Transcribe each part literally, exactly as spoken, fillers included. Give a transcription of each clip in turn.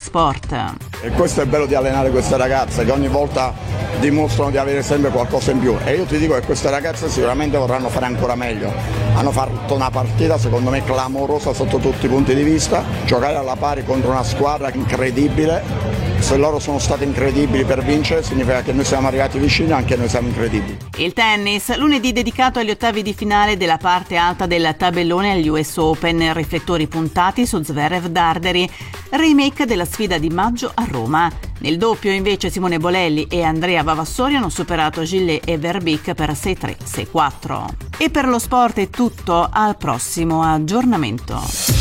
Sport. E questo è bello di allenare queste ragazze, che ogni volta dimostrano di avere sempre qualcosa in più, e io ti dico che queste ragazze sicuramente vorranno fare ancora meglio. Hanno fatto una partita secondo me clamorosa sotto tutti i punti di vista, giocare alla pari contro una squadra incredibile. Se loro sono stati incredibili per vincere, significa che noi siamo arrivati vicini, anche noi siamo incredibili. Il tennis, lunedì dedicato agli ottavi di finale della parte alta del tabellone agli U S Open, riflettori puntati su Zverev Darderi, remake della sfida di maggio a Roma. Nel doppio invece Simone Bolelli e Andrea Vavassori hanno superato Gillet e Verbeek per sei tre sei quattro. E per lo sport è tutto, al prossimo aggiornamento.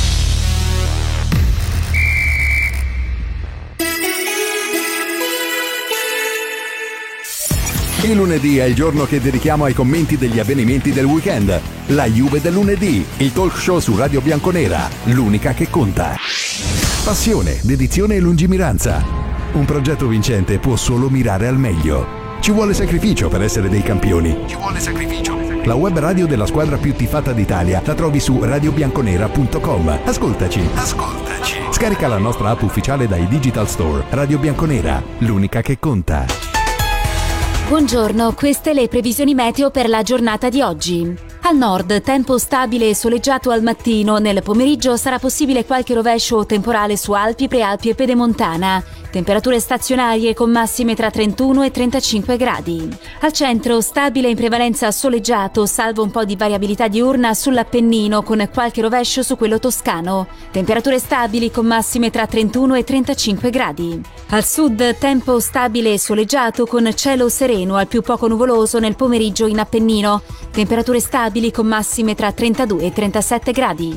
Il lunedì è il giorno che dedichiamo ai commenti degli avvenimenti del weekend. La Juve del lunedì, il talk show su Radio Bianconera, l'unica che conta. Passione, dedizione e lungimiranza. Un progetto vincente può solo mirare al meglio. Ci vuole sacrificio per essere dei campioni. Ci vuole sacrificio. La web radio della squadra più tifata d'Italia la trovi su radio bianconera punto com. Ascoltaci. Ascoltaci. Scarica la nostra app ufficiale dai Digital Store. Radio Bianconera, l'unica che conta. Buongiorno, queste le previsioni meteo per la giornata di oggi. Al nord, tempo stabile e soleggiato al mattino. Nel pomeriggio sarà possibile qualche rovescio temporale su Alpi, Prealpi e Pedemontana. Temperature stazionarie con massime tra trentuno e trentacinque gradi. Al centro, stabile in prevalenza soleggiato, salvo un po' di variabilità diurna sull'Appennino con qualche rovescio su quello toscano. Temperature stabili con massime tra trentuno e trentacinque gradi. Al sud, tempo stabile e soleggiato con cielo sereno al più poco nuvoloso nel pomeriggio in Appennino. Temperature stabili con massime tra trentadue e trentasette gradi.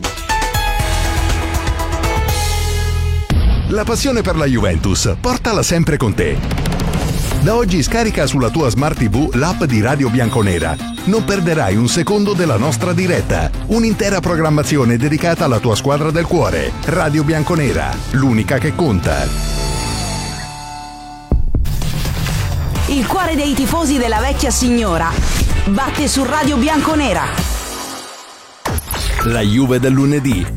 La passione per la Juventus, portala sempre con te. Da oggi scarica sulla tua Smart tivù l'app di Radio Bianconera. Non perderai un secondo della nostra diretta. Un'intera programmazione dedicata alla tua squadra del cuore. Radio Bianconera, l'unica che conta. Il cuore dei tifosi della vecchia signora batte su Radio Bianconera. La Juve del lunedì.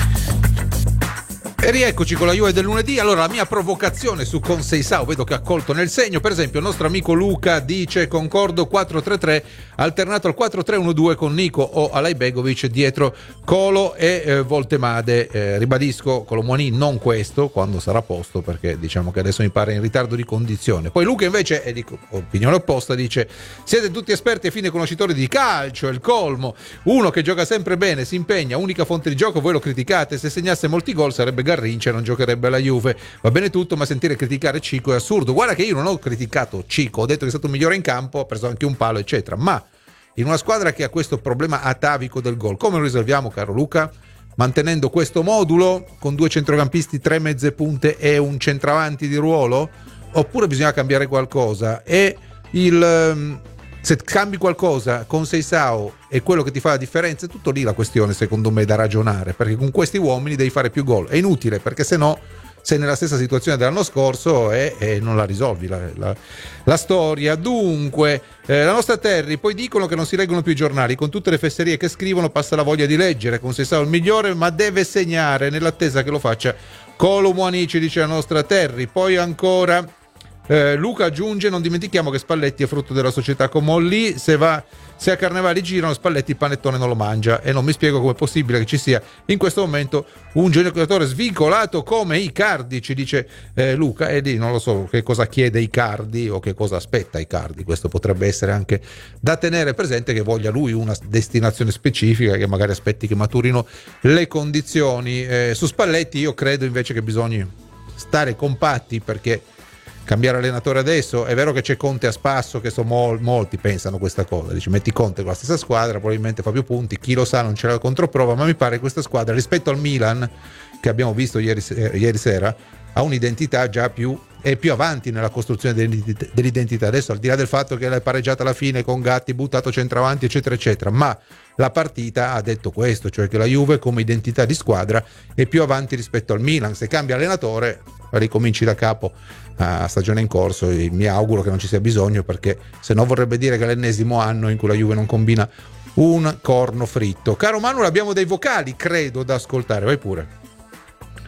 E rieccoci con la Juve del lunedì. Allora, la mia provocazione su Conceição, vedo che ha colto nel segno. Per esempio il nostro amico Luca dice: concordo quattro tre tre alternato al quattro tre uno due con Nico o Alajbegovic dietro Colo e eh, Voltemade. eh, ribadisco, Colomoni non questo, quando sarà a posto, perché diciamo che adesso mi pare in ritardo di condizione. Poi Luca invece, e dico opinione opposta, dice: siete tutti esperti e fine conoscitori di calcio, è il colmo, uno che gioca sempre bene, si impegna, unica fonte di gioco, voi lo criticate, se segnasse molti gol sarebbe Garrincha, non giocherebbe alla Juve. Va bene tutto, ma sentire criticare Cico è assurdo. Guarda che io non ho criticato Cico, ho detto che è stato il migliore in campo, ha preso anche un palo eccetera, ma in una squadra che ha questo problema atavico del gol, come lo risolviamo, caro Luca? Mantenendo questo modulo con due centrocampisti, tre mezze punte e un centravanti di ruolo? Oppure bisogna cambiare qualcosa? E il se cambi qualcosa con Conceição è quello che ti fa la differenza, è tutto lì la questione, secondo me, da ragionare, perché con questi uomini devi fare più gol. È inutile, perché se no sei nella stessa situazione dell'anno scorso e, e non la risolvi la, la, la storia. Dunque eh, la nostra Terry, poi dicono che non si leggono più i giornali, con tutte le fesserie che scrivono passa la voglia di leggere. Conceição è il migliore, ma deve segnare, nell'attesa che lo faccia Colo Muanici, dice la nostra Terry. Poi ancora Eh, Luca aggiunge: non dimentichiamo che Spalletti è frutto della società con Molli, se va se a Carnevali girano Spalletti il panettone non lo mangia, e non mi spiego come è possibile che ci sia in questo momento un giocatore svincolato come Icardi, ci dice eh, Luca, e lì non lo so che cosa chiede Icardi o che cosa aspetta Icardi. Questo potrebbe essere anche da tenere presente, che voglia lui una destinazione specifica, che magari aspetti che maturino le condizioni. Eh, su Spalletti io credo invece che bisogna stare compatti, perché cambiare allenatore adesso, è vero che c'è Conte a spasso, che so, mol, molti pensano questa cosa, dici metti Conte con la stessa squadra probabilmente fa più punti, chi lo sa, non c'è la controprova, ma mi pare che questa squadra rispetto al Milan che abbiamo visto ieri, eh, ieri sera ha un'identità già più, è più avanti nella costruzione dell'identità. Adesso, al di là del fatto che l'hai pareggiata alla fine con Gatti buttato centravanti eccetera eccetera, ma la partita ha detto questo, cioè che la Juve come identità di squadra è più avanti rispetto al Milan. Se cambia allenatore ricominci da capo a stagione in corso, e mi auguro che non ci sia bisogno, perché se no vorrebbe dire che è l'ennesimo anno in cui la Juve non combina un corno fritto. Caro Manuel, abbiamo dei vocali credo da ascoltare, vai pure.